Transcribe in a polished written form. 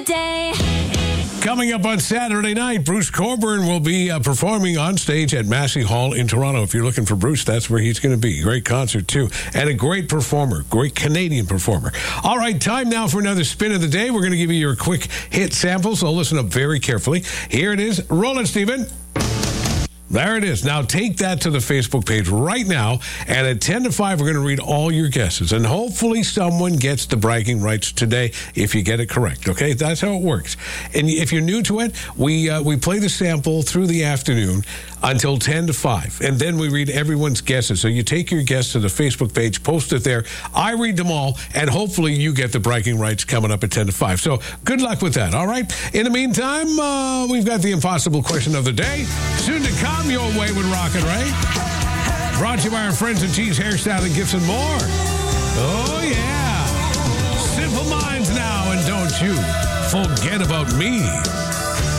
day. Coming up on Saturday night, Bruce Cockburn will be performing on stage at Massey Hall in Toronto. If you're looking for Bruce, that's where he's going to be. Great concert, too. And a great performer, great Canadian performer. All right, time now for another spin of the day. We're going to give you your quick hit sample, so listen up very carefully. Here it is. Roll it, Stephen. There it is. Now take that to the Facebook page right now, and at 10 to 5, we're going to read all your guesses, and hopefully someone gets the bragging rights today if you get it correct, okay? That's how it works. And if you're new to it, we play the sample through the afternoon until 10 to 5, and then we read everyone's guesses. So you take your guess to the Facebook page, post it there. I read them all, and hopefully you get the bragging rights coming up at 10 to 5. So good luck with that, all right? In the meantime, we've got the impossible question of the day. Soon to come, your way with Rocket Ray. Brought to you by our friends at G's Hairstyle and Gifts and more. Oh, yeah. Simple minds now, and don't you forget about me.